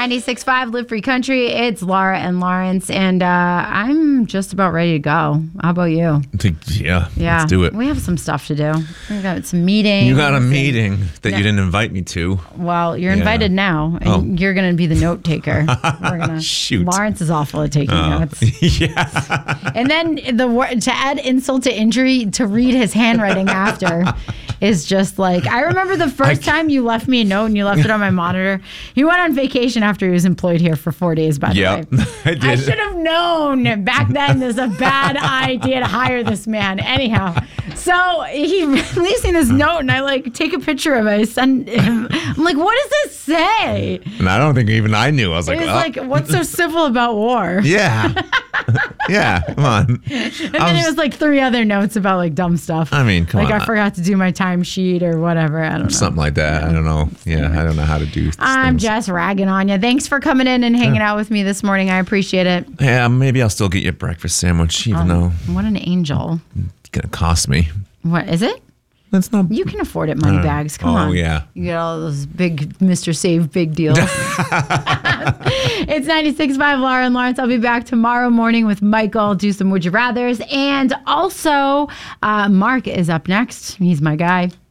96.5 Live Free Country. It's Laura and Lawrence, and I'm just about ready to go. How about you? Yeah, let's do it. We have some stuff to do. We got some meetings. You got a meeting that you didn't invite me to. Well, you're invited now, and you're going to be the note taker. We're gonna. Shoot. Lawrence is awful at taking notes. Yeah. And then to add insult to injury, to read his handwriting after is just like, I remember the first time you left me a note and you left it on my monitor. He went on vacation after he was employed here for 4 days, by the way. I did. I should have known back then this is a bad idea to hire this man. Anyhow, so he releasing this note and I like take a picture of it. I send him. I'm like, what does this say? And I don't think even I knew. I was like, like, what's so civil about war? Yeah. Yeah, come on. And then it was like 3 other notes about like dumb stuff. I mean, come on. Like I forgot to do my timesheet or whatever. I don't know. Something like that. I don't know. Yeah, I don't know how to do I'm things. just ragging on you. Thanks for coming in and hanging out with me this morning. I appreciate it. Yeah, maybe I'll still get you a breakfast sandwich, even though What an angel. it's going to cost me. What is it? That's not... You can afford it, money bags. Come on. Oh, yeah. You get all those big Mr. Save big deals. It's 96.5 Laura and Lawrence. I'll be back tomorrow morning with Michael. Do some Would You Rathers. And also, Mark is up next. He's my guy.